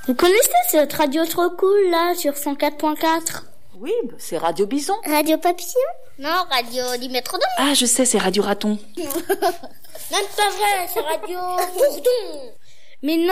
Vous connaissez cette radio trop cool là sur 104.4? Oui, c'est Radio Bison. Radio Papillon? Non, Radio du Métrodome. Ah, je sais, c'est Radio Raton. Même pas vrai, c'est Radio Bourdon. Mais non.